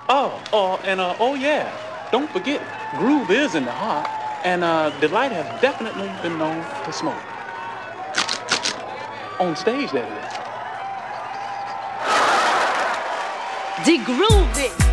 Oh yeah, don't forget, groove is in the heart, and Delight has definitely been known to smoke. On stage, that is. The groove it.